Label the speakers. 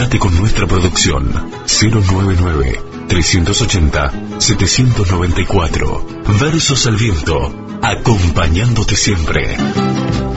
Speaker 1: Comunicate con nuestra producción 099-380-794. Versos al viento, acompañándote siempre.